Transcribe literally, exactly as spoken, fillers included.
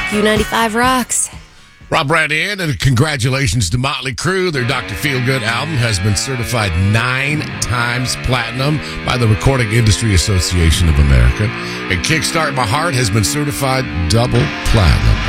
Q ninety-five rocks. Rob Brandon, and congratulations to Motley Crue. Their Doctor Feelgood album has been certified nine times platinum by the Recording Industry Association of America. And Kickstart My Heart has been certified double platinum.